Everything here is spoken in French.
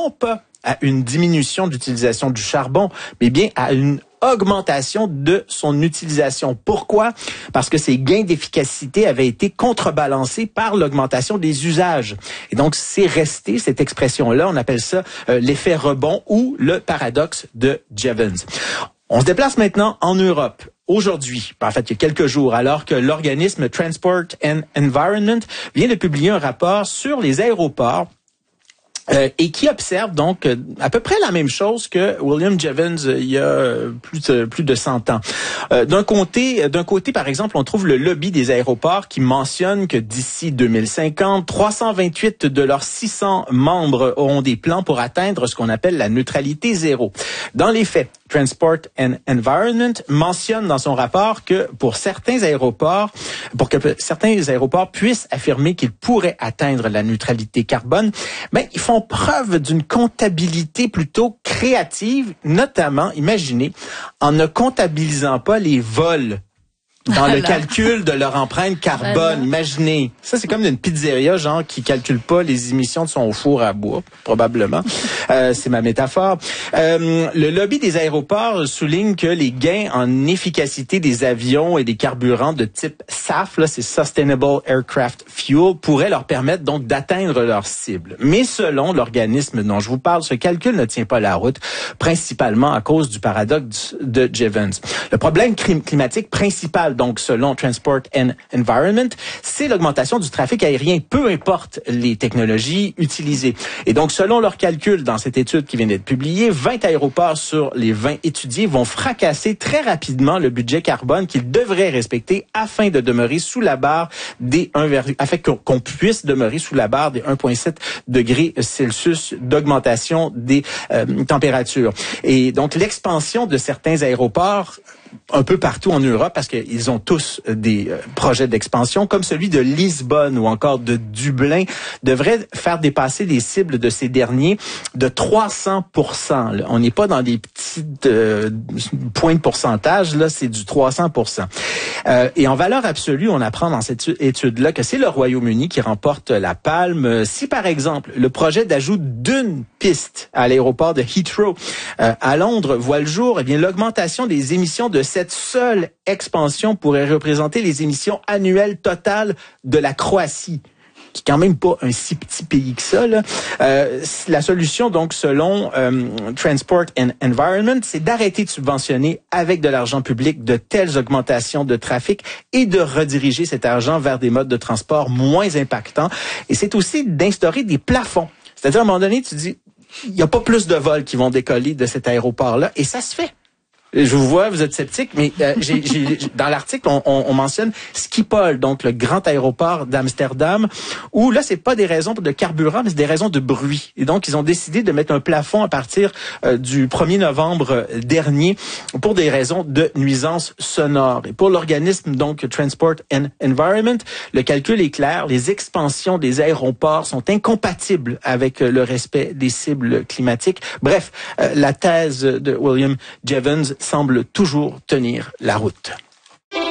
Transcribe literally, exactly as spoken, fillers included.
non pas à une diminution d'utilisation du charbon, mais bien à une augmentation de son utilisation. Pourquoi? Parce que ces gains d'efficacité avaient été contrebalancés par l'augmentation des usages. Et donc, c'est resté, cette expression-là, on appelle ça euh, l'effet rebond ou le paradoxe de Jevons. On se déplace maintenant en Europe. Aujourd'hui, en fait, il y a quelques jours, alors que l'organisme Transport and Environment vient de publier un rapport sur les aéroports, Euh, et qui observe donc euh, à peu près la même chose que William Jevons euh, il y a euh, plus de plus de cent ans. Euh, d'un côté, d'un côté par exemple, on trouve le lobby des aéroports qui mentionne que d'ici deux mille cinquante, trois cent vingt-huit de leurs six cents membres auront des plans pour atteindre ce qu'on appelle la neutralité zéro. Dans les faits, Transport and Environment mentionne dans son rapport que pour certains aéroports, pour que certains aéroports puissent affirmer qu'ils pourraient atteindre la neutralité carbone, ben ils font preuve d'une comptabilité plutôt créative, notamment, imaginez, en ne comptabilisant pas les vols dans le calcul de leur empreinte carbone. Voilà. Imaginez. Ça, c'est comme une pizzeria, genre, qui calcule pas les émissions de son four à bois, probablement. euh, c'est ma métaphore. Euh, le lobby des aéroports souligne que les gains en efficacité des avions et des carburants de type S A F, là, c'est Sustainable Aircraft Fuel, pourraient leur permettre donc d'atteindre leur cible. Mais selon l'organisme dont je vous parle, ce calcul ne tient pas la route, principalement à cause du paradoxe de Jevons. Le problème climatique principal, donc selon Transport and Environment, c'est l'augmentation du trafic aérien, peu importe les technologies utilisées. Et donc, selon leurs calculs dans cette étude qui vient d'être publiée, vingt aéroports sur les vingt étudiés vont fracasser très rapidement le budget carbone qu'ils devraient respecter afin de demeurer sous la barre des un, afin qu'on puisse demeurer sous la barre des un virgule sept degrés Celsius d'augmentation des euh, températures. Et donc, l'expansion de certains aéroports un peu partout en Europe, parce qu'ils ont tous des euh, projets d'expansion, comme celui de Lisbonne ou encore de Dublin, devrait faire dépasser les cibles de ces derniers de trois cents pour cent. Là. On n'est pas dans des petits euh, points de pourcentage, là, c'est du trois cents pour cent. Euh, et en valeur absolue, on apprend dans cette étude-là que c'est le Royaume-Uni qui remporte la palme. Si, par exemple, le projet d'ajout d'une piste à l'aéroport de Heathrow euh, à Londres voit le jour, eh bien, l'augmentation des émissions de cette seule expansion pourrait représenter les émissions annuelles totales de la Croatie, qui est quand même pas un si petit pays que ça. Là. Euh, la solution, donc, selon euh, Transport and Environment, c'est d'arrêter de subventionner avec de l'argent public de telles augmentations de trafic et de rediriger cet argent vers des modes de transport moins impactants. Et c'est aussi d'instaurer des plafonds. C'est-à-dire, à un moment donné, tu dis, il n'y a pas plus de vols qui vont décoller de cet aéroport-là, et ça se fait. Je vous vois, vous êtes sceptique, mais euh, j'ai, j'ai, dans l'article, on, on, on mentionne Schiphol, donc le grand aéroport d'Amsterdam, où là, c'est pas des raisons de carburant, mais c'est des raisons de bruit. Et donc, ils ont décidé de mettre un plafond à partir euh, du premier novembre dernier pour des raisons de nuisance sonore. Et pour l'organisme, donc, Transport and Environment, le calcul est clair. Les expansions des aéroports sont incompatibles avec le respect des cibles climatiques. Bref, euh, la thèse de William Jevons semble toujours tenir la route.